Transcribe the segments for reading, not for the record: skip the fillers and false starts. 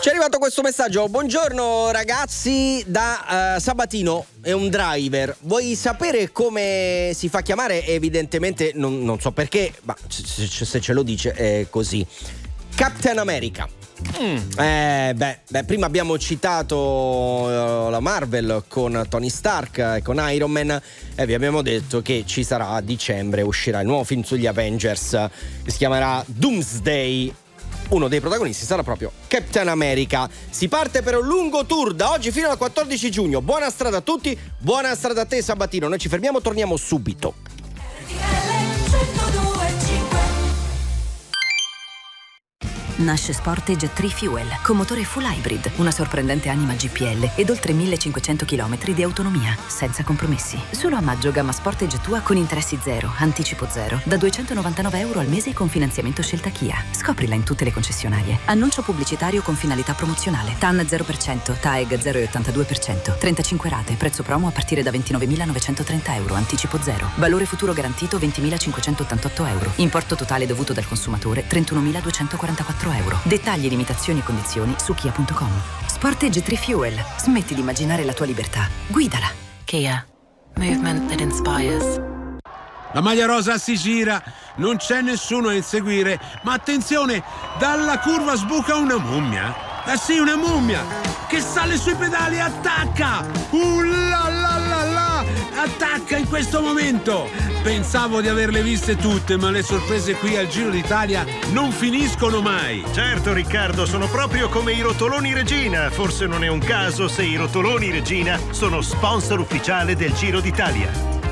Ci è arrivato questo messaggio: buongiorno ragazzi, da Sabatino, è un driver. Vuoi sapere come si fa a chiamare? Evidentemente non so perché, ma se ce lo dice è così. Captain America. Prima abbiamo citato la Marvel con Tony Stark e con Iron Man, e vi abbiamo detto che ci sarà a dicembre, uscirà il nuovo film sugli Avengers che si chiamerà Doomsday. Uno dei protagonisti sarà proprio Captain America. Si parte per un lungo tour da oggi fino al 14 giugno. Buona strada a tutti, buona strada a te Sabatino. Noi ci fermiamo, torniamo subito. Nasce Sportage 3 Fuel con motore full hybrid, una sorprendente anima GPL ed oltre 1500 km di autonomia, senza compromessi. Solo a maggio gamma Sportage tua con interessi zero, anticipo zero, da €299 al mese con finanziamento Scelta Kia. Scoprila in tutte le concessionarie. Annuncio pubblicitario con finalità promozionale. TAN 0%, TAEG 0,82%, 35 rate, prezzo promo a partire da €29.930, anticipo zero. Valore futuro garantito €20.588. Importo totale dovuto dal consumatore €31.244. Dettagli, limitazioni e condizioni su kia.com. Sportage 3 Fuel. Smetti di immaginare la tua libertà. Guidala. Kia. Movement that inspires. La maglia rosa si gira, non c'è nessuno a inseguire, ma attenzione, dalla curva sbuca una mummia. Sì, una mummia che sale sui pedali e attacca. La la la la, attacca in questo momento. Pensavo di averle viste tutte, ma le sorprese qui al Giro d'Italia non finiscono mai. Certo Riccardo, sono proprio come i rotoloni Regina. Forse non è un caso se i rotoloni Regina sono sponsor ufficiale del Giro d'Italia.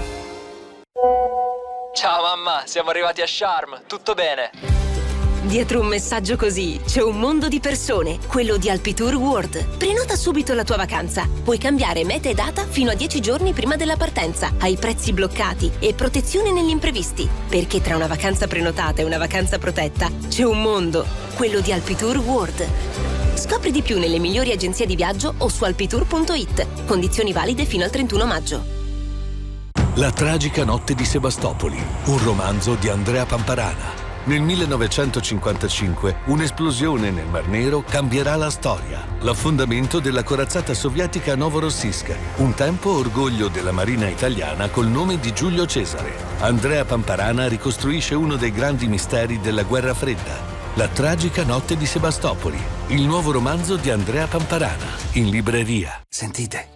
Ciao mamma, siamo arrivati a Sharm, tutto bene? Dietro un messaggio così c'è un mondo di persone, quello di Alpitour World. Prenota subito la tua vacanza. Puoi cambiare meta e data fino a 10 giorni prima della partenza, hai prezzi bloccati e protezione negli imprevisti. Perché tra una vacanza prenotata e una vacanza protetta c'è un mondo, quello di Alpitour World. Scopri di più nelle migliori agenzie di viaggio o su alpitour.it. Condizioni valide fino al 31 maggio. La tragica notte di Sebastopoli, un romanzo di Andrea Pamparana. Nel 1955 un'esplosione nel Mar Nero cambierà la storia. L'affondamento della corazzata sovietica Novorossiysk, un tempo orgoglio della marina italiana col nome di Giulio Cesare. Andrea Pamparana ricostruisce uno dei grandi misteri della guerra fredda. La tragica notte di Sebastopoli, il nuovo romanzo di Andrea Pamparana, in libreria. Sentite.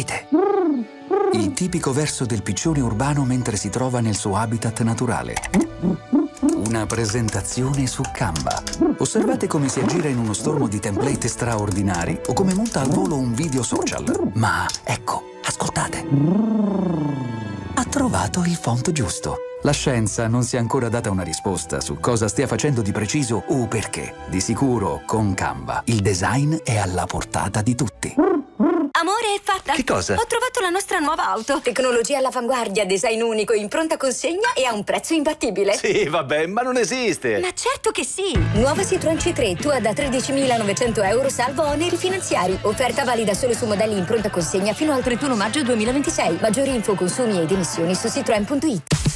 Il tipico verso del piccione urbano mentre si trova nel suo habitat naturale. Una presentazione su Canva. Osservate come si aggira in uno stormo di template straordinari o come monta al volo un video social. Ma ecco, ascoltate. Ha trovato il font giusto. La scienza non si è ancora data una risposta su cosa stia facendo di preciso o perché. Di sicuro, con Canva, il design è alla portata di tutti. Amore, è fatta! Che cosa? Ho trovato la nostra nuova auto. Tecnologia all'avanguardia, design unico, in pronta consegna e a un prezzo imbattibile. Sì, vabbè, ma non esiste. Ma certo che sì! Nuova Citroën C3, tua da €13.900 salvo oneri finanziari. Offerta valida solo su modelli in pronta consegna fino al 31 maggio 2026. Maggiori info, consumi ed emissioni su citroen.it.